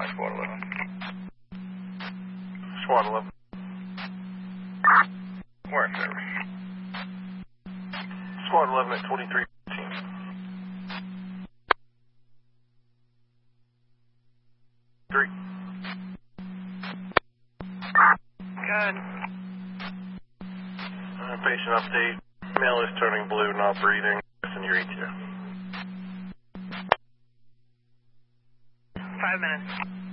Squad 11. Squad 11. We're in service. Squad 11 at 2315. Three. Good. Patient update. Male is turning blue, not breathing. In your ETA. 5 minutes.